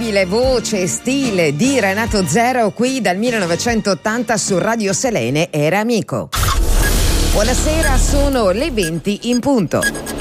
inimitabile voce e stile di Renato Zero qui dal 1980 su Radio Selene Era Amico. Buonasera, sono le 20 in punto.